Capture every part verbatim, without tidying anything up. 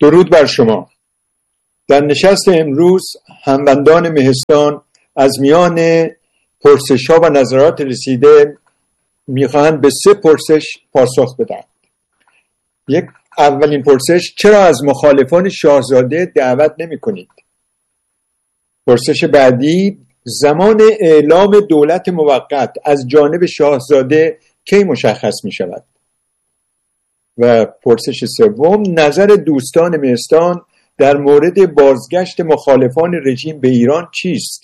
درود بر شما. در نشست امروز هموندان مهستان از میان پرسش‌ها و نظرات رسیده میخواهند به سه پرسش پاسخ بدن. یک، اولین پرسش: چرا از مخالفان شاهزاده دعوت نمی کنید؟ پرسش بعدی: زمان اعلام دولت موقت از جانب شاهزاده کی مشخص می شود؟ و پرسش سوم: نظر دوستان مهستان در مورد بازگشت مخالفان رژیم به ایران چیست؟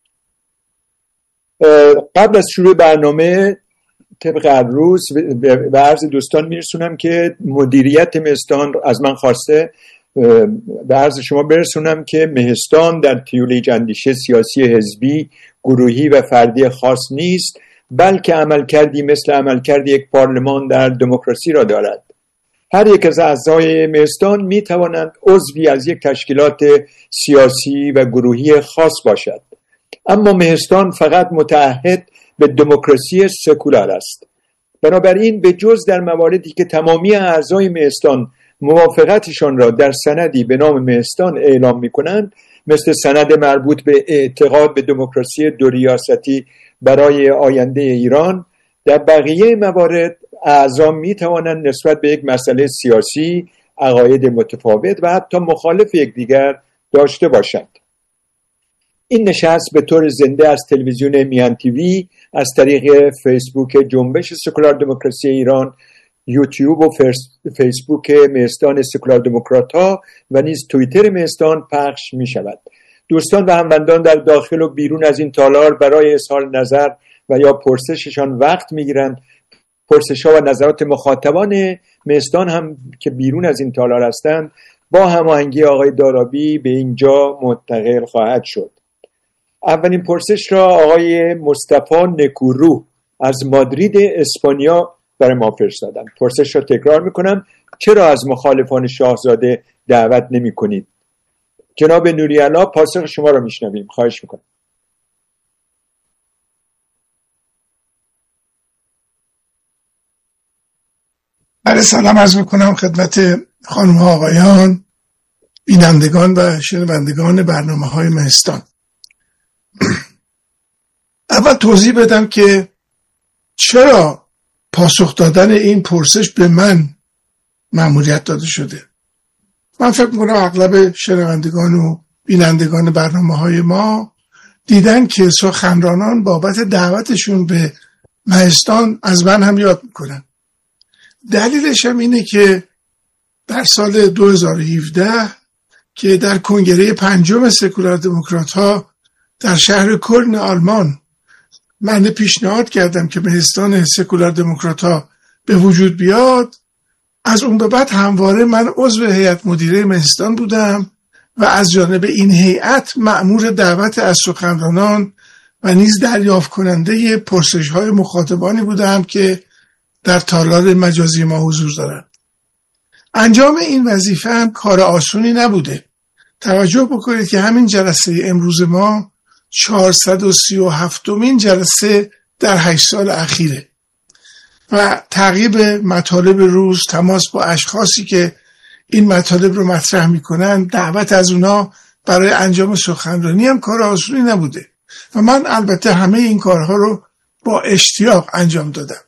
قبل از شروع برنامه طبق هر روز به عرض دوستان میرسونم که مدیریت مهستان از من خواسته به عرض شما برسونم که مهستان در پیولیج اندیشه سیاسی حزبی، گروهی و فردی خاص نیست، بلکه عملکردی مثل عملکرد یک پارلمان در دموکراسی را دارد. هر یک از اعضای مهستان می توانند عضوی از یک تشکیلات سیاسی و گروهی خاص باشد، اما مهستان فقط متعهد به دموکراسی سکولار است. بنابراین به جز در مواردی که تمامی اعضای مهستان موافقتشان را در سندی به نام مهستان اعلام می کنند، مثل سند مربوط به اعتقاد به دموکراسی دو ریاستی برای آینده ایران، در بقیه موارد اعضا می توانند نسبت به یک مسئله سیاسی عقاید متفاوت و حتی مخالف یکدیگر داشته باشند. این نشست به طور زنده از تلویزیون میهن تیوی، از طریق فیسبوک جنبش سکولار دموکراسی ایران، یوتیوب و فیسبوک مهستان سکولار دموکرات ها و نیز توییتر مهستان پخش می شود. دوستان و هموندان در داخل و بیرون از این تالار برای اظهار نظر و یا پرسششان وقت می گیرند. پرسش ها و نظرات مخاطبان مهستان هم که بیرون از این تالار هستند با هماهنگی آقای دارابی به اینجا منتقل خواهد شد. اولین پرسش را آقای مصطفی نکورو از مادرید اسپانیا برای ما فرستادن. پرسش را تکرار میکنم: چرا از مخالفان شاهزاده دعوت نمی کنید؟ جناب نوری‌علا، پاسخ شما را میشنویم. خواهش میکنم. بله، سلام عرض میکنم خدمت خانم ها آقایان، بینندگان و شنوندگان برنامه های مهستان. اول توضیح بدم که چرا پاسخ دادن این پرسش به من مأموریت داده شده. من فکر میکنم اغلب شنوندگان و بینندگان برنامه های ما دیدن که سخنرانان بابت دعوتشون به مهستان از من هم یاد میکنن. دلیلش هم اینه که در سال دو هزار و هفده که در کنگره پنجم سکولار دموکرات ها در شهر کلن آلمان من پیشنهاد کردم که مهستان سکولار دموکرات ها به وجود بیاد، از اون به بعد همواره من عضو هیئت مدیره مهستان بودم و از جانب این هیئت مأمور دعوت از سخنرانان و نیز دریافت کننده پرسش های مخاطبانی بودم که در تالار مجازی ما حضور دارند. انجام این وظیفه هم کار آسونی نبوده. توجه بکنید که همین جلسه امروز ما چهارصد و سی و هفتمین جلسه در هشت سال اخیره و تعقیب مطالب روز، تماس با اشخاصی که این مطالب رو مطرح میکنن، دعوت از اونا برای انجام سخنرانی هم کار آسونی نبوده و من البته همه این کارها رو با اشتیاق انجام دادم.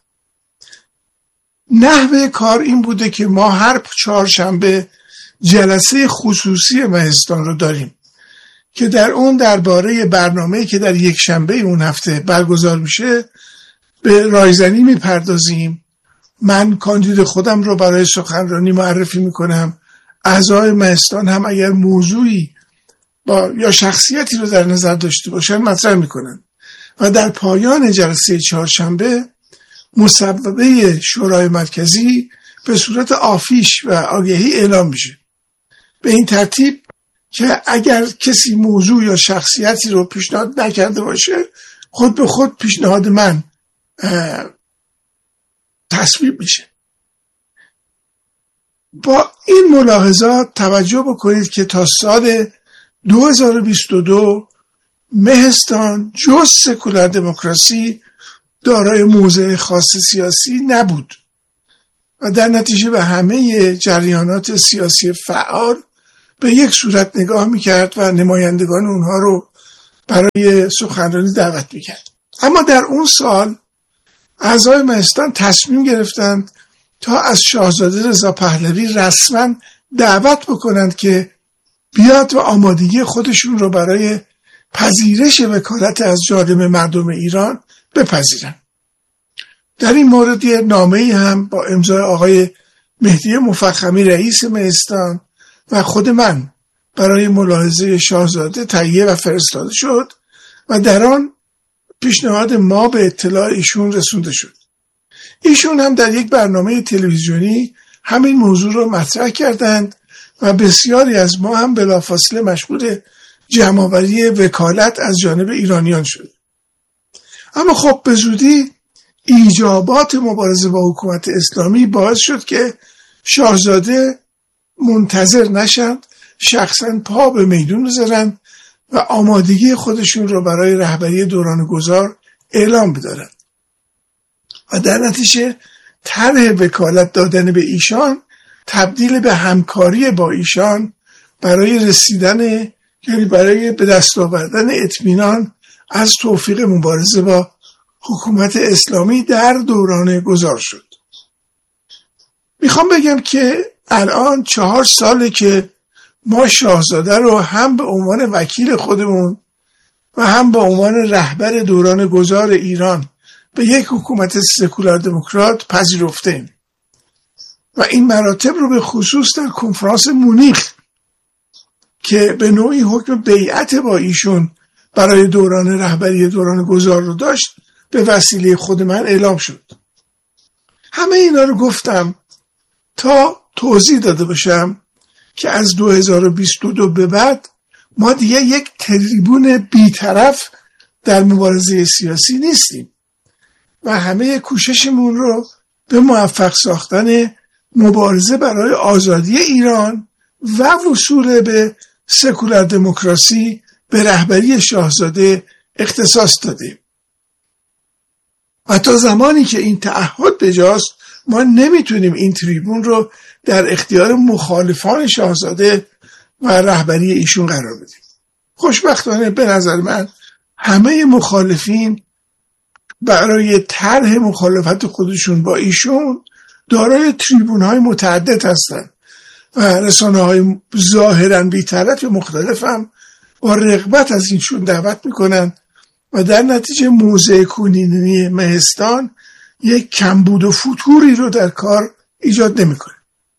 نحوه کار این بوده که ما هر چهارشنبه جلسه خصوصی مهستان رو داریم که در اون درباره برنامه‌ای که در یک شنبه اون هفته برگزار میشه به رایزنی میپردازیم. من کاندید خودم رو برای سخنرانی معرفی میکنم. اعضای مهستان هم اگر موضوعی با یا شخصیتی رو در نظر داشته باشن مطرح میکنن و در پایان جلسه چهارشنبه مصوبه شورای مرکزی به صورت آفیش و آگهی اعلام میشه. به این ترتیب که اگر کسی موضوع یا شخصیتی رو پیشنهاد نکرده باشه، خود به خود پیشنهاد من تصویب میشه. با این ملاحظات توجه بکنید که تا سال دو هزار و بیست و دو مهستان جز سکولار دموکراسی دارای موضع خاص سیاسی نبود و در نتیجه به همه جریانات سیاسی فعال به یک صورت نگاه میکرد و نمایندگان اونها رو برای سخنرانی دعوت میکرد. اما در اون سال اعضای مهستان تصمیم گرفتند تا از شاهزاده رضا پهلوی رسما دعوت بکنند که بیاد و آمادگی خودشون رو برای پذیرش وکالت از جانب مردم ایران بپذیرن. در این مورد یه نامه‌ای هم با امضای آقای مهدی مفخمی رئیس مهستان و خود من برای ملاحظه شاهزاده تهیه و فرستاده شد و در آن پیشنهاد ما به اطلاع ایشون رسونده شد. ایشون هم در یک برنامه تلویزیونی همین موضوع رو مطرح کردند و بسیاری از ما هم بلافاصله مشغول جمع‌آوری وکالت از جانب ایرانیان شد. اما خب به زودی ایجابات مبارزه با حکومت اسلامی باعث شد که شاهزاده منتظر نشند، شخصا پا به میدون بذارند و آمادگی خودشون رو برای رهبری دوران گذار اعلام بدارند و در نتیجه طرح وکالت دادن به ایشان تبدیل به همکاری با ایشان برای رسیدن، یعنی برای به دست آوردن اطمینان از توفیق مبارزه با حکومت اسلامی در دوران گذار شد. میخوام بگم که الان چهار ساله که ما شاهزاده رو هم به عنوان وکیل خودمون و هم به عنوان رهبر دوران گذار ایران به یک حکومت سکولار دموکرات پذیرفتیم و این مراتب رو به خصوص در کنفرانس مونیخ که به نوعی حکم بیعت با ایشون برای دوران رهبری دوران گذار رو داشت به وسیله خود من اعلام شد. همه اینا رو گفتم تا توضیح داده باشم که از دو هزار و بیست و دو به بعد ما دیگه یک تریبون بی‌طرف در مبارزه سیاسی نیستیم و همه کوششمون رو به موفق ساختن مبارزه برای آزادی ایران و وصول به سکولار دموکراسی به رهبری شاهزاده اختصاص دادیم. و تا زمانی که این تعهد بجاست ما نمیتونیم این تریبون رو در اختیار مخالفان شاهزاده و رهبری ایشون قرار بدیم. خوشبختانه به نظر من همه مخالفین برای طرح مخالفت خودشون با ایشون دارای تریبون های متعدد هستند و رسانه های ظاهراً بی‌طرف مختلف هم با رغبت از اینشون دعوت میکنن و در نتیجه موضع کنونی مهستان یک کمبود و فتوری رو در کار ایجاد نمیکنه.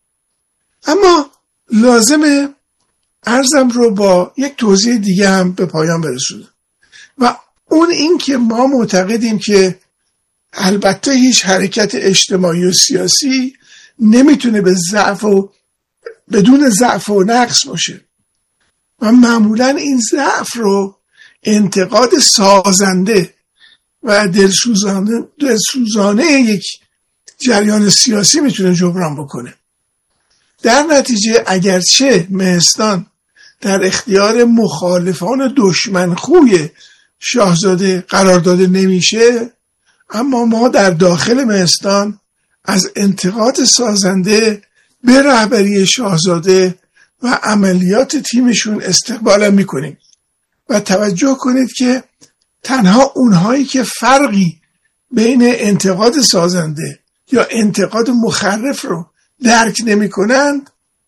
اما لازمه عرضم رو با یک توضیح دیگه هم به پایان برسونم و اون این که ما معتقدیم که البته هیچ حرکت اجتماعی و سیاسی نمیتونه به ضعف و بدون ضعف و نقص باشه و معمولا این ضعف رو انتقاد سازنده و دلسوزانه, دلسوزانه یک جریان سیاسی میتونه جبران بکنه. در نتیجه اگرچه مهستان در اختیار مخالفان دشمنخوی شاهزاده قرار داده نمیشه، اما ما در داخل مهستان از انتقاد سازنده به رهبری شاهزاده و عملیات تیمشون استقبال میکنیم و توجه کنید که تنها اونهایی که فرقی بین انتقاد سازنده یا انتقاد مخرف رو درک نمی کنند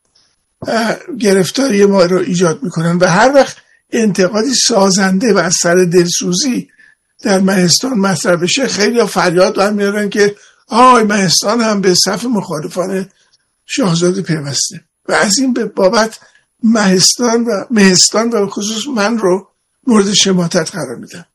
گرفتاری ما رو ایجاد می کنند و هر وقت انتقادی سازنده و از سر دلسوزی در مهستان مطرح بشه خیلی ها فریاد برمیارن که آی مهستان هم به صف مخالفان شاهزاده پیوسته و از این به بابت مهستان و مهستان و خصوص من رو مورد شماتت قرار میدم.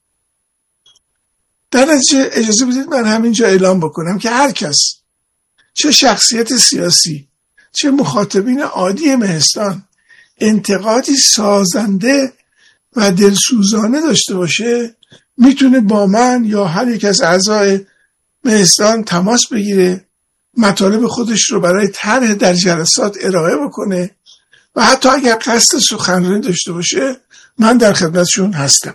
در نتیجه اجازه بدید من همینجا اعلام بکنم که هر کس، چه شخصیت سیاسی چه مخاطبین عادی مهستان، انتقادی سازنده و دلسوزانه داشته باشه میتونه با من یا هر یک از اعضای مهستان تماس بگیره، مطالب خودش رو برای طرح در جلسات ارائه بکنه و حتی اگر قصد سخنرانی داشته باشه من در خدمتشون هستم.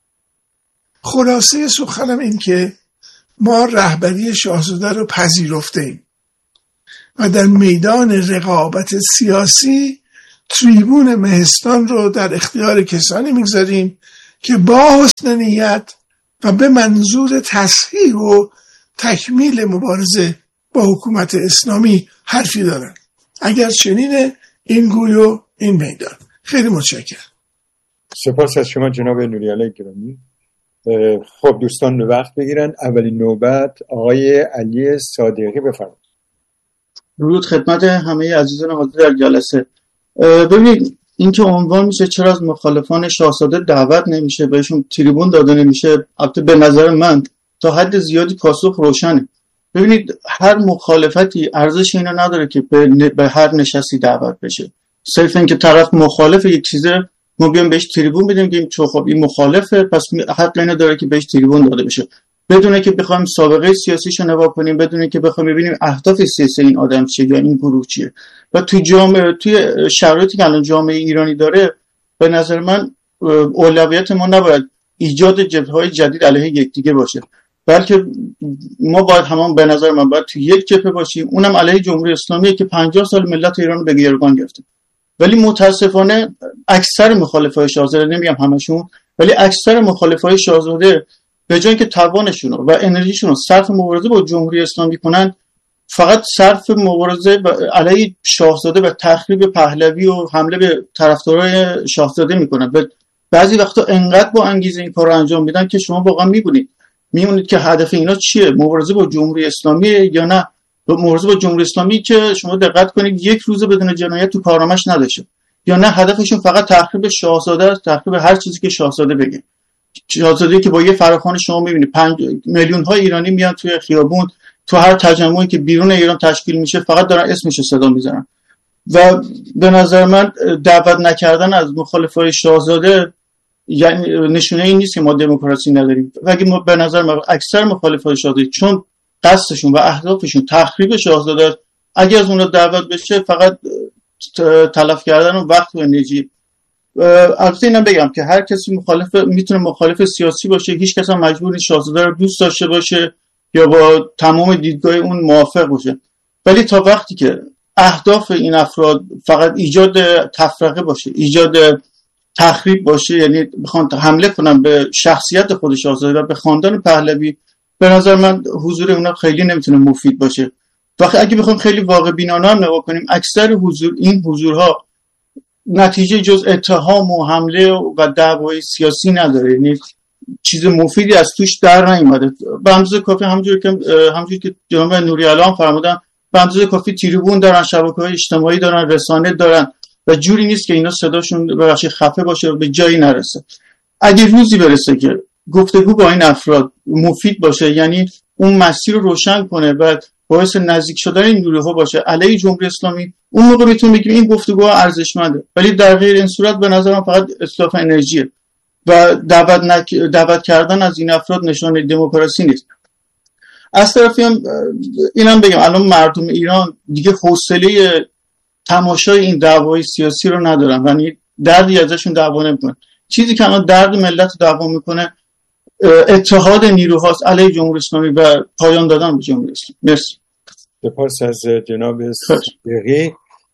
خلاصه سخنم این که ما رهبری شاهزاده رو پذیرفته ایم و در میدان رقابت سیاسی تریبون مهستان رو در اختیار کسانی میگذاریم که با حسن نیت و به منظور تصحیح و تکمیل مبارزه با حکومت اسلامی حرفی دارن. اگر چنینه این گوی و این میدان. خیلی متشکرم. سپاس از شما جناب نوری‌علی گرامی. خب دوستان وقت بگیرن. اولین نوبت آقای علی صادقی بفرمایید. درود خدمت همه عزیزان حاضر در جلسه. ببینید این که عنوان میشه چرا از مخالفان شاهزاده دعوت نمیشه، بهشون تریبون داده نمیشه، البته به نظر من تا حد زیادی پاسخ روشنه. ببینید هر مخالفتی ارزش اینو نداره که به, ن... به هر نشستی دعوت بشه. صرف این که طرف مخالف یک چیزه ما بیام بهش تریبون بدیم که چون خب این مخالفه پس حق اینو داره که بهش تریبون داده بشه، بدون که بخوایم سابقه سیاسیشو نگاه کنیم، بدون که بخوایم ببینیم اهداف سیاسی این آدم چیه یا این گروه چیه. و توی جامعه توی شرایطی که الان جامعه ایرانی داره به نظر من اولویت ما نباید ایجاد جبهه‌های جدید علیه یکدیگه باشه، بلکه ما باید همان به نظر من باید توی یک جبهه باشیم، اونم علیه جمهوری اسلامی که پنجاه سال ملت ایران رو به گروگان گرفته. ولی متاسفانه اکثر مخالفای شاهزاده، نمیگم همشون، ولی اکثر مخالفای شاهزاده به جای اینکه توانشون و انرژیشون رو صرف مبارزه با جمهوری اسلامی کنن، فقط صرف مبارزه علیه شاهزاده و تخریب پهلوی و حمله به طرفدارای شاهزاده میکنن. بعضی وقتا انقدر با انگیزه این کار رو انجام میدن که شما واقعا میبینید میمونید که هدف اینا چیه، مبارزه با جمهوری اسلامی یا نه مبارزه با جمهوری اسلامی که شما دقت کنید یک روز بدون جنایت تو کارنامه‌اش نداشته، یا نه هدفشون فقط تخریب شاهزاده است، تخریب هر چیزی که شاهزاده بگه. شاهزاده که با یه فراخوان شما میبینید پنج میلیون های ایرانی میان توی خیابون، تو هر تجمعی که بیرون ایران تشکیل میشه فقط دارن اسمش رو صدا میزنن. و به نظر من دعوت نکردن از مخالفای شاهزاده یعنی نشونه این نیست که ما دموکراسی نداریم. اگه ما به نظر من اکثر مخالفای شاهزاده چون قصدشون و اهدافشون تخریب شاهزاده است، اگه از اونها دعوت بشه فقط تلف کردن و وقت و انرژی. البته اینم بگم که هر کسی مخالف میتونه مخالف سیاسی باشه، هیچ کس هم مجبور نیست شاهزاده رو دوست داشته باشه یا با تمام دیدگاه اون موافق باشه. ولی تا وقتی که اهداف این افراد فقط ایجاد تفرقه باشه، ایجاد تخریب باشه، یعنی بخوان حمله کنن به شخصیت خود شاهزاده و به خاندان پهلوی، به نظر من حضور اونا خیلی نمیتونه مفید باشه. وقتی اگه بخوام خیلی واقع بینانه هم نگاه کنیم، اکثر حضور این حضورها نتیجه جز اتهام و حمله و دعوای سیاسی نداره، یعنی چیز مفیدی از توش در نیومده. به اندازه کافی همونجوری که همونجوری که جناب نوری‌علی هم فرمودن، به اندازه کافی تریبون دارن، شبکه‌های اجتماعی دارن، رسانه دارن و جوری نیست که اینا صداشون ببخشید خفه باشه و به جایی نرسه. اگه روزی برسه که گفتگو با این افراد مفید باشه، یعنی اون مسیر رو روشن کنه و باعث نزدیک شدن این نیروها باشه علیه جمهوری اسلامی، اون موقع میتونیم بگیم این گفتگوها ارزشمنده. ولی در غیر این صورت به نظر من فقط اصلاف انرژیه و دعوت نک... دعوت کردن از این افراد نشانه دموکراسی نیست. از طرفی هم اینم بگم الان مردم ایران دیگه حوصله تماشای این دعوای سیاسی رو ندارن، یعنی دردی ازشون دعوا نمیکنه. چیزی که الان درد ملت دعوا میکنه اتحاد نیروهاست علیه جمهوری اسلامی و پایان دادن به جمهوری اسلامی. مرسی. سپاس از جناب صادقی.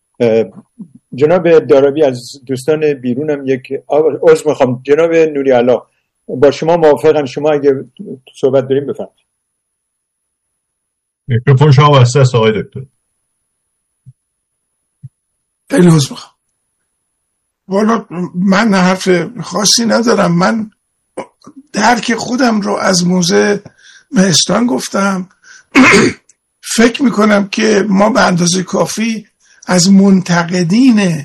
جناب دارابی از دوستان بیرونم یک عذر میخوام. جناب نوری‌علی با شما موافقم، شما اگه صحبت داریم بفرمایید. میکروفون شما بسته است آقای دکتر. خیلی عذر میخوام. والا من حرف خاصی ندارم. من درک خودم رو از موزه مهستان گفتم. فکر میکنم که ما به اندازه کافی از منتقدین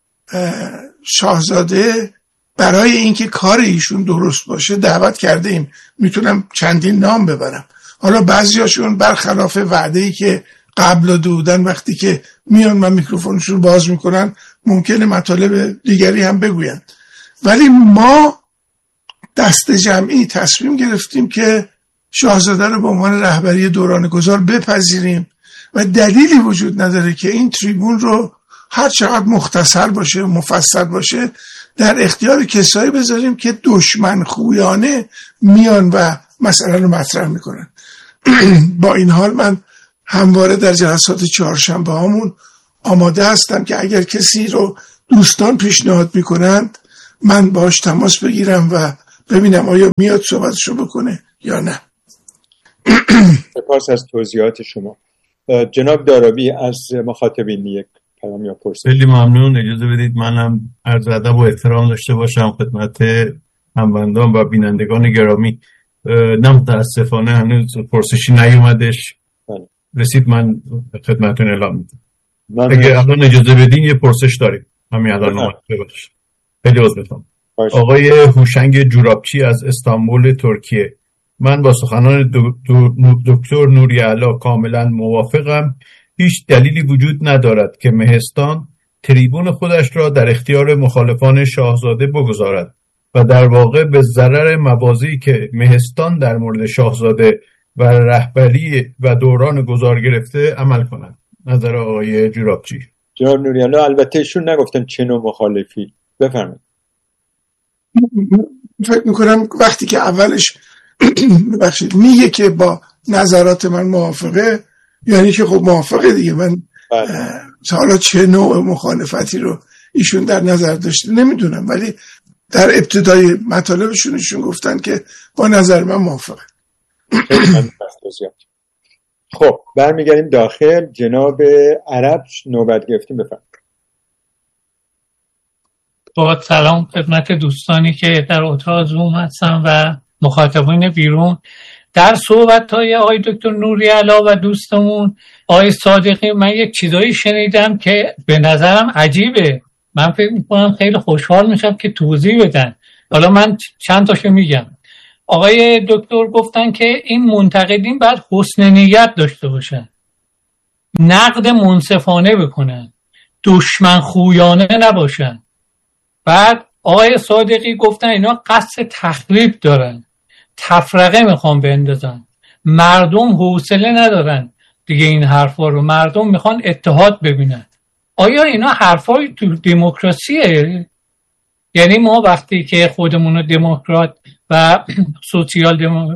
شاهزاده برای اینکه کار ایشون درست باشه دعوت کرده ایم. میتونم چندین نام ببرم. حالا بعضیاشون برخلاف وعده‌ای که قبل داده بودن وقتی که میان و میکروفونشون باز میکنن ممکنه مطالب دیگری هم بگوین، ولی ما دست جمعی تصمیم گرفتیم که شاهزاده رو به عنوان رهبری دوران گذار بپذیریم و دلیلی وجود نداره که این تریبون رو هر چقدر مختصر باشه و مفصل باشه در اختیار کسایی بذاریم که دشمن خویانه میان و مسئله رو مطرح میکنن. با این حال من همواره در جلسات چهارشنبه هامون آماده هستم که اگر کسی رو دوستان پیشنهاد میکنند من باش تماس بگیرم و ببینم آیا میاد صحبتشو بکنه یا نه. سپاس از توضیحات شما. جناب دارابی از مخاطبین یک پیام یا پرسش. خیلی ممنون. اجازه بدید منم عرض ادب و احترام داشته باشم خدمت هموندان و بینندگان گرامی. نه متاسفانه هنوز پرسشی نیومدش. بله. رسید من خدمتتون اعلام میدم. اگه الان اجازه بدین یه پرسش داریم. همین الان اومده باشه. خیلی عذر میخوام. آقای هوشنگ جورابچی از استانبول ترکیه: من با سخنان دکتر نوریعلی کاملا موافقم. هیچ دلیلی وجود ندارد که مهستان تریبون خودش را در اختیار مخالفان شاهزاده بگذارد و در واقع به ضرر مواضعی که مهستان در مورد شاهزاده و رهبری و دوران گذار گرفته عمل کند. نظر آقای جورابچی. جناب نوریعلی البته ایشون نگفتن چه نوع مخالفی. بفرمایید. فکر میکنم وقتی که اولش ببخشید میگه که با نظرات من موافقه، یعنی که خب موافقه دیگه. من حالا چه نوع مخالفتی رو ایشون در نظر داشته نمیدونم، ولی در ابتدای مطالبشون ایشون گفتن که با نظر من موافقه. خب برمیگردیم داخل. جناب عرب نوبت گرفتیم، بفرمایید. با سلام خدمت دوستانی که در اتاق زوم هستن و مخاطبین بیرون. در صحبت‌های آقای دکتر نوریعلی و دوستمون آقای صادقی من یک چیزایی شنیدم که به نظرم عجیبه. من فکر می‌کنم خیلی خوشحال میشم که توضیح بدن. حالا من چند تاشو میگم. آقای دکتر گفتن که این منتقدین باید حسن نیت داشته باشن، نقد منصفانه بکنن، دشمن خویانه نباشن. بعد آقای صادقی گفتن اینا قصد تخریب دارن، تفرقه میخوان بندازن، مردم حوصله ندارن دیگه این حرفا رو، مردم میخوان اتحاد ببینن. آیا اینا حرفای تو دموکراسیه؟ یعنی ما وقتی که خودمون رو دموکرات و سوسیال دمو...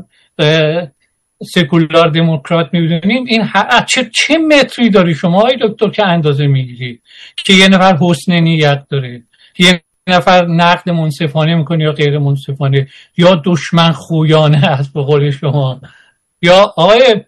سکولار دموکرات میبینیم، این ه... چه چه متری داری شما آقای دکتر که اندازه میگیری که یه نفر حسن نیت داره، یه نفر نقد منصفانه میکنه یا غیر منصفانه، یا دشمن خویانه است به قول شما، یا آقای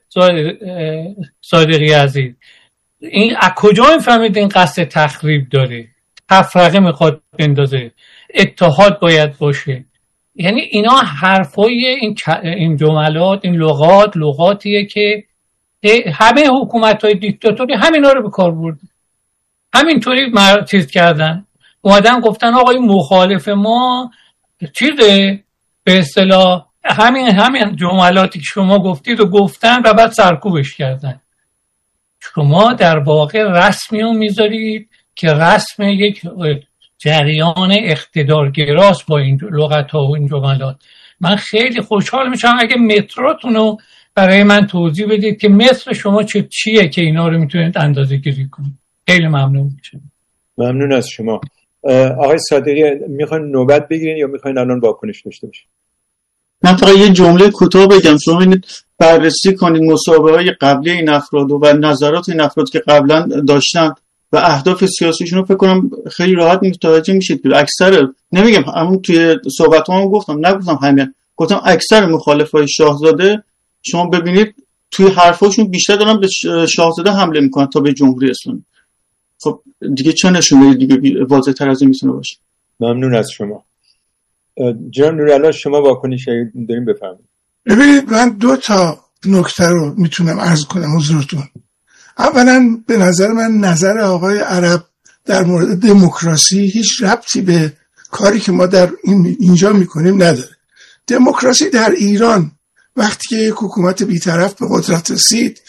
صادقی عزیز این از کجا میفهمید این قصد تخریب داره، تفرقه میخواد بندازه، اتحاد باید باشه؟ یعنی اینا حرفای این این جملات، این لغات لغاتیه که همه حکومت‌های دیکتاتوری همینا رو به کار بردن، همینطوری چیز کردن، اومدن گفتن آقای مخالف ما چیزه، به اصطلاح همین همین جملاتی که شما گفتید و گفتن و بعد سرکوبش کردن. شما در واقع رسمی رو میذارید که رسم یک جریان اقتدارگراست با این لغت ها و این جملات. من خیلی خوشحال میشم اگه متراتون رو برای من توضیح بدید که متر شما چه چیه که اینا رو میتونید اندازه گیری کنید. خیلی ممنون میشم. ممنون از شما. آقای صادقی میخواین نوبت بگیرین یا میخواین الان واکنش داشته باشین؟ من فقط یه جمله کوتاه بگم. شما اینید بررسی کنید مسابقه های قبلی این افراد و نظرات این افراد که قبلا داشتن و اهداف سیاسیشون رو فکر کنم خیلی راحت متوجه میشید. اکثر نمیگم همون توی صحبتامو گفتم، نگفتم همین، گفتم اکثر مخالفای شاهزاده شما ببینید توی حرفاشون بیشتر دارن به شاهزاده حمله میکنن تا به جمهوری اسلامی. خب دیگه چه نشونه دیگه واضح تر از این میتونه باشه؟ ممنون از شما. جناب نوریعلی شما واکنش دارین بفرمایید. ببینید من دو تا نکته رو میتونم عرض کنم حضورتون. اولا به نظر من نظر آقای عرب در مورد دموکراسی هیچ ربطی به کاری که ما در این اینجا میکنیم نداره. دموکراسی در ایران وقتی که یک حکومت بی‌طرف به قدرت رسید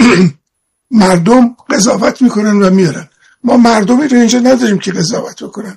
مردم قضاوت میکنن و میارن. ما مردمی رو اینجا نداریم که قضاوت بکنن.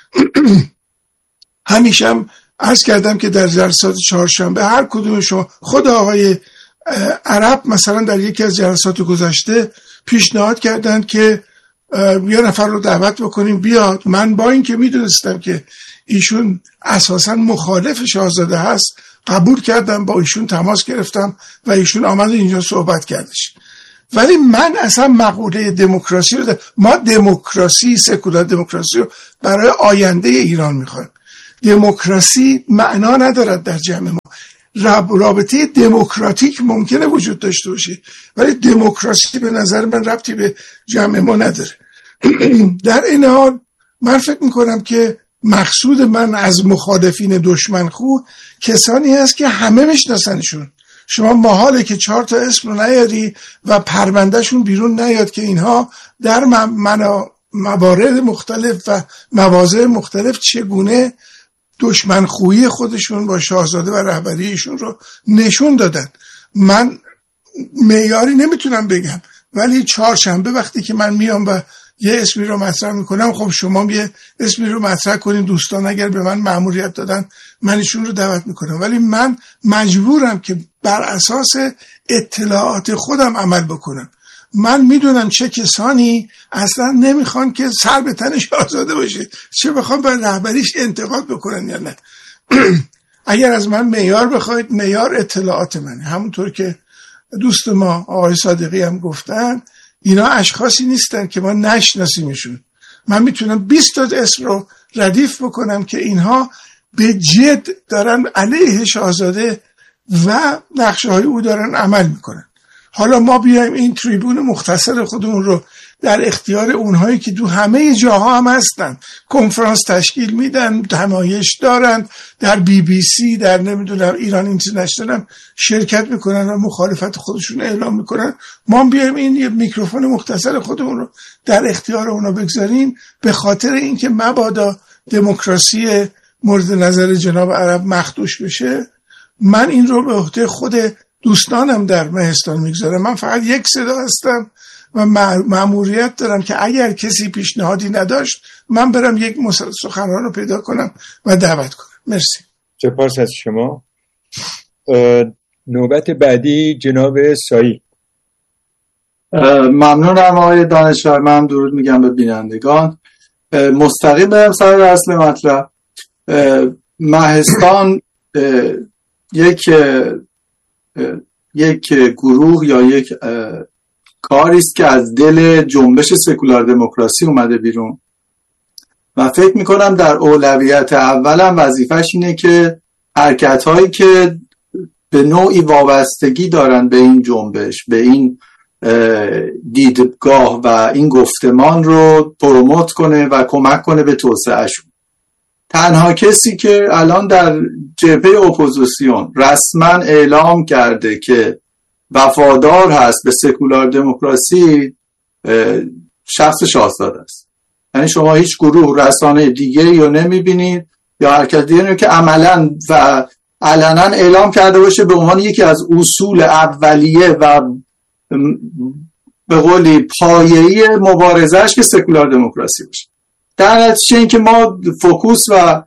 همیشه هم عرض کردم که در جلسات چهارشنبه هر کدوم شما، خود آقای عرب مثلا در یکی از جلسات گذشته پیشنهاد کردند که یه نفر رو دعوت بکنیم بیاد. من با این که میدونستم که ایشون اساساً مخالف شاهزاده هست قبول کردم، با ایشون تماس گرفتم و ایشون آمد اینجا صحبت کردش. ولی من اصلا مقوله دموکراسی رو ده. ما دموکراسی، سکولار دموکراسی رو برای آینده ایران میخوایم. دموکراسی معنا ندارد در جمع ما. رابطه دموکراتیک ممکنه وجود داشته باشه ولی دموکراسی به نظر من ربطی به جمع ما نداره. در این حال من فکر میکنم که مقصود من از مخالفین دشمنخو کسانی هست که همه میشناسنشون. شما محاله که چهار تا اسم رو نیاری و پروندهشون بیرون نیاد که اینها در موارد مختلف و مواضع مختلف چگونه دشمنخویی خودشون با شاهزاده و رهبریشون رو نشون دادن. من معیاری نمیتونم بگم ولی چهارشنبه وقتی که من میام و یه اسمی رو مطرح میکنم، خب شما یه اسمی رو مطرح کنین، دوستان اگر به من مأموریت دادن من ایشون رو دعوت میکنم، ولی من مجبورم که بر اساس اطلاعات خودم عمل بکنم. من میدونم چه کسانی اصلا نمیخوان که سر به تن شاهزاده باشه، چه بخوام بر رهبریش انتقاد بکنن یا نه. اگر از من معیار بخواید، معیار اطلاعات منه. همونطور که دوست ما آقای صادقی هم گفتن، اینا اشخاصی نیستن که ما نشناسیمشون. من میتونم بیست تا اسم رو ردیف بکنم که اینها به جد دارن علیه شاهزاده و نقشه های او دارن عمل میکنن. حالا ما بیایم این تریبون مختصر خودمون رو در اختیار اونهایی که دو همه جاها هم هستن، کنفرانس تشکیل میدن، همایش دارن، در بی بی سی، در نمیدونم ایران اینترنشنال هم شرکت میکنن و مخالفت خودشون اعلام میکنن، ما بیایم این یه میکروفون مختصر خودمون رو در اختیار اونا بگذاریم به خاطر اینکه مبادا دموکراسی مورد نظر جناب عرب مخدوش بشه. من این رو به عهده خود دوستانم در مهستان میگذارم. من فقط یک صدا هستم و مأموریت دارم که اگر کسی پیشنهادی نداشت من برم یک سخنران رو پیدا کنم و دعوت کنم. مرسی. سپاس از شما. نوبت بعدی جناب سایی. ممنونم آقای دانشور. من درود میگم به بینندگان. مستقیم برم سر اصل مطلب. مهستان یک یک گروه یا یک کاری است که از دل جنبش سکولار دموکراسی اومده بیرون و فکر میکنم در اولویت اولم وظیفش اینه که حرکت هایی که به نوعی وابستگی دارن به این جنبش، به این دیدگاه و این گفتمان رو پروموت کنه و کمک کنه به توسعهشون. تنها کسی که الان در جبهه اپوزیسیون رسما اعلام کرده که وفادار هست به سکولار دموکراسی شخص شاهزاده است. یعنی شما هیچ گروه رسانه دیگه‌ای رو نمی‌بینید یا حرکت دیگه‌ای که عملاً و علنا اعلام کرده باشه به عنوان یکی از اصول اولیه و به قولی پایه‌ای مبارزه‌اش که سکولار دموکراسی باشه. در نتیجه این که ما فوکوس و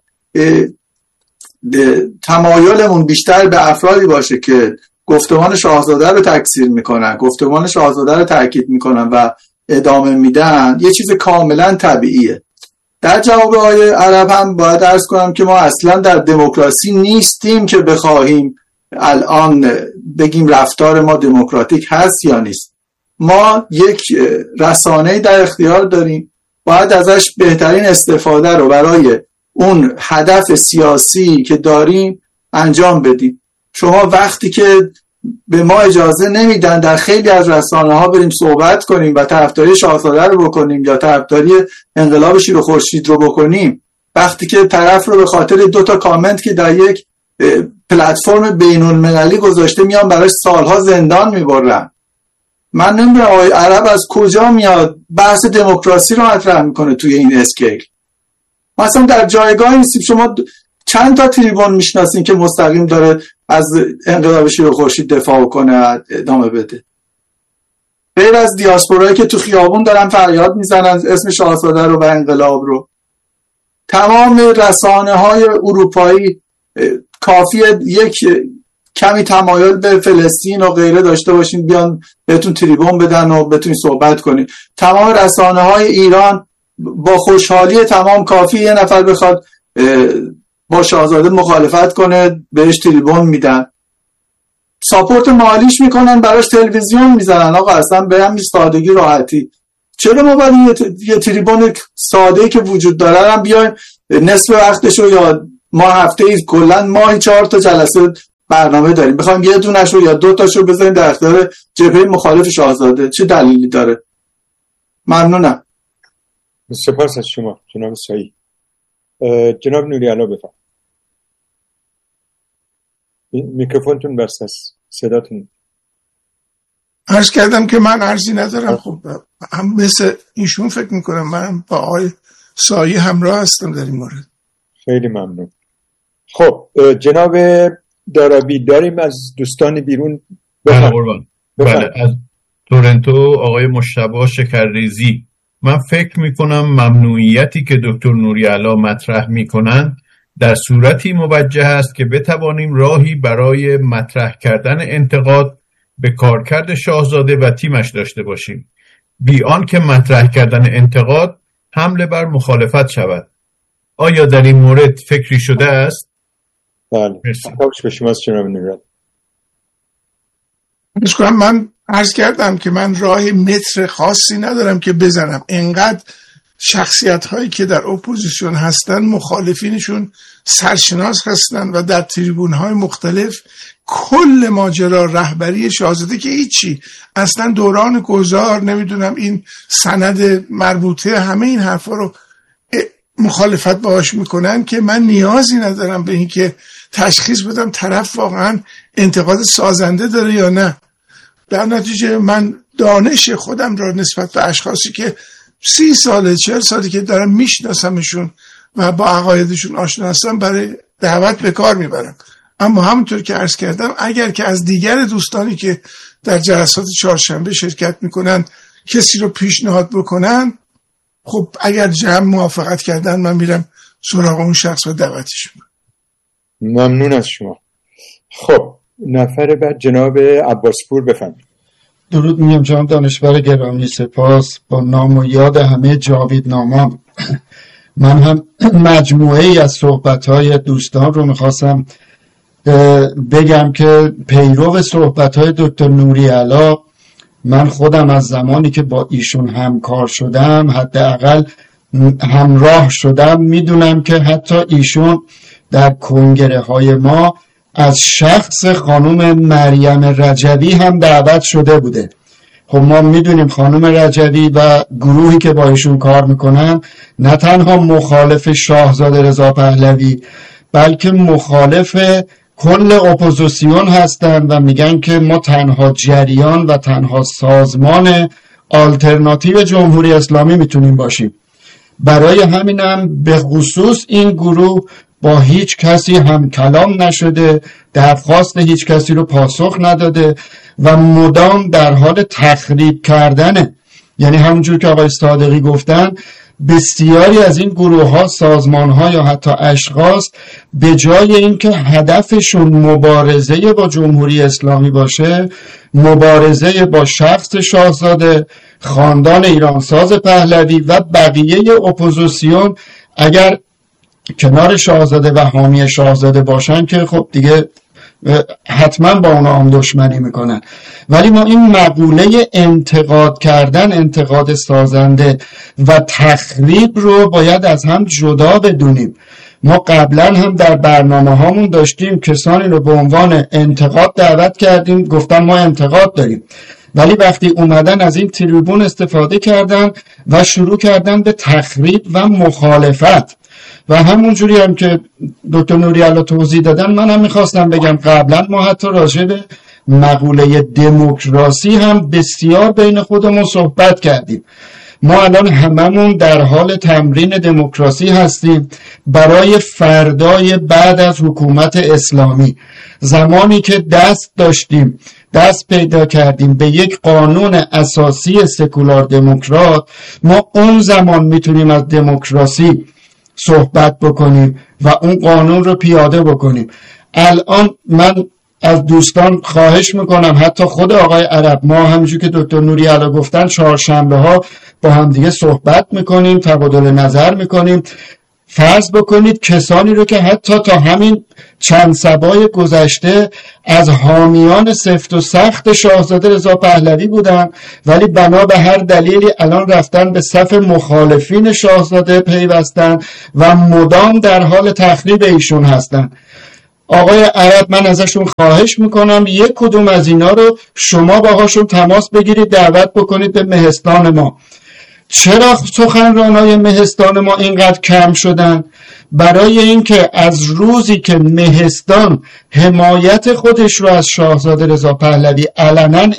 تمایلمون بیشتر به افرادی باشه که گفتمان شاهزاده رو تکثیر میکنن، گفتمان شاهزاده رو تاکید میکنن و ادامه میدن، یه چیز کاملا طبیعیه. در جواب آقای عرب هم باید عرض کنم که ما اصلا در دموکراسی نیستیم که بخواهیم الان بگیم رفتار ما دموکراتیک هست یا نیست. ما یک رسانه در اختیار داریم، باید ازش بهترین استفاده رو برای اون هدف سیاسی که داریم انجام بدیم. شما وقتی که به ما اجازه نمیدن در خیلی از رسانه ها بریم صحبت کنیم و طرفداری شاهزاده رو بکنیم یا طرفداری انقلاب شیر و خورشید رو بکنیم، وقتی که طرف رو به خاطر دو تا کامنت که در یک پلتفرم بین المللی گذاشته میان براش سالها زندان میبرن، من نمیدونم آقای عرب از کجا میاد بحث دموکراسی رو مطرح میکنه توی این اسکیل. مثلا در جایگاه نیستیم. شما چند تا تریبون میشناسین که مستقیم داره از انقلاب شیر و خورشید دفاع کنه ادامه بده؟ غیر از دیاسپورایی که تو خیابون دارن فریاد میزنن اسم شاهزاده رو و انقلاب رو. تمام رسانه های اروپایی کافیه یک کمی تمایل به فلسطین و غیره داشته باشین بیان بهتون تریبون بدن و بتونین صحبت کنین. تمام رسانه های ایران با خوشحالی تمام کافی یه نفر بخواد با شاهزاده مخالفت کنه بهش تریبون میدن. ساپورت مالیش میکنن، براش تلویزیون میزنن. آقا اصلا به همین سادگی راحتی چرا ما باید یه, یه تریبون ساده‌ای که وجود داره هم بیایم نصف وقتشو یا ما هفته ای کلا ماهی چهار تا جلسه برنامه داریم بخوایم یه دونشو یا دو تاشو بزنیم در اختیار جبهه مخالف شاهزاده؟ چه دلیلی داره؟ ممنونم. سپاس از شما جناب سایی. جناب نوری‌علا بفرمایید. میکروفونتون بسته است، صداتون. عرض کردم که من عرضی ندارم. خب هم مثل ایشون فکر میکنم من با آقای سایی همراه هستم در این مورد. خیلی ممنون. خب جناب دارابی داریم از دوستان بیرون. بله قربان. بله از تورنتو آقای مجتبی شکرریزی. من فکر میکنم ممنوعیتی که دکتر نوری‌علا مطرح میکنن در صورتی موجه است که بتوانیم راهی برای مطرح کردن انتقاد به کارکرد شاهزاده و تیمش داشته باشیم، بی آن که مطرح کردن انتقاد حمله بر مخالفت شود. آیا در این مورد فکری شده است؟ بله. خوش به شما جناب نوری‌علا. من عرض کردم که من راه متر خاصی ندارم که بزنم. انقدر شخصیت هایی که در اپوزیسیون هستن مخالفینشون سرشناس هستن و در تریبون های مختلف کل ماجرا رهبری شاهزاده که هیچی اصلا دوران گذار نمیدونم این سند مربوطه همه این حرفا رو مخالفت باهاش میکنن که من نیازی ندارم به این که تشخیص بدم طرف واقعا انتقاد سازنده داره یا نه. در نتیجه من دانش خودم را نسبت به اشخاصی که سی ساله چهل سالی که دارم میشناسمشون و با عقایدشون آشنا هستم برای دعوت به کار میبرم. اما همونطور که عرض کردم اگر که از دیگر دوستانی که در جلسات چهارشنبه شرکت میکنن کسی رو پیشنهاد بکنن، خب اگر جمع موافقت کردن من میرم سراغ اون شخص و دعوتش میکنم. ممنون از شما. خب نفر بعد جناب عباسپور بفرمایید. درود میگم جناب دانشور گرامی، سپاس. با نام و یاد همه جاویدنامام من هم مجموعه ای از صحبت‌های دوستان رو میخواستم بگم که پیرو صحبت‌های دکتر نوری‌علا من خودم از زمانی که با ایشون همکار شدم، حداقل همراه شدم، میدونم که حتی ایشون در کنگره های ما از شخص خانم مریم رجوی هم دعوت شده بوده. خب ما میدونیم خانم رجوی و گروهی که با ایشون کار میکنن نه تنها مخالف شاهزاده رضا پهلوی بلکه مخالف کل اپوزیسیون هستن و میگن که ما تنها جریان و تنها سازمان آلترناتیو جمهوری اسلامی میتونیم باشیم. برای همینم به خصوص این گروه با هیچ کسی هم کلام نشده، درخواست هیچ کسی رو پاسخ نداده و مدام در حال تخریب کردنه. یعنی همونجور که آقای صادقی گفتن بسیاری از این گروه ها، سازمان ها یا حتی اشخاص به جای اینکه هدفشون مبارزه با جمهوری اسلامی باشه، مبارزه با شخص شاهزاده، خاندان ایرانساز پهلوی و بقیه اپوزیسیون اگر کنار شاهزاده و حامی شاهزاده باشن که خب دیگه حتما با اونا هم دشمنی میکنن. ولی ما این مقوله انتقاد کردن، انتقاد سازنده و تخریب رو باید از هم جدا بدونیم. ما قبلا هم در برنامه هامون داشتیم کسانی رو به عنوان انتقاد دعوت کردیم، گفتن ما انتقاد داریم، ولی وقتی اومدن از این تریبون استفاده کردن و شروع کردن به تخریب و مخالفت. و همونجوری هم که دکتر نوری‌علا توضیح دادن من هم میخواستم بگم قبلا ما حتی راجع به مقوله دموکراسی هم بسیار بین خودمون صحبت کردیم. ما الان هممون در حال تمرین دموکراسی هستیم برای فردای بعد از حکومت اسلامی. زمانی که دست داشتیم، دست پیدا کردیم به یک قانون اساسی سکولار دموکرات، ما اون زمان میتونیم از دموکراسی صحبت بکنیم و اون قانون رو پیاده بکنیم. الان من از دوستان خواهش میکنم، حتی خود آقای عرب، ما همونجور که دکتر نوری‌علا گفتن چهارشنبه ها با هم دیگه صحبت میکنیم، تبادل نظر میکنیم. فرض بکنید کسانی رو که حتی تا همین چند سبای گذشته از حامیان سفت و سخت شاهزاده رضا پهلوی بودن، ولی بنا به هر دلیلی الان رفتن به صف مخالفین شاهزاده پیوستن و مدام در حال تخریب ایشون هستن. آقای عرب، من ازشون خواهش میکنم یک کدوم از اینا رو شما باهاشون تماس بگیرید، دعوت بکنید به مهستان ما. چرا سخنرانای مهستان ما اینقدر کم شدن؟ برای اینکه از روزی که مهستان حمایت خودش رو از شاهزاده رضا پهلوی علنا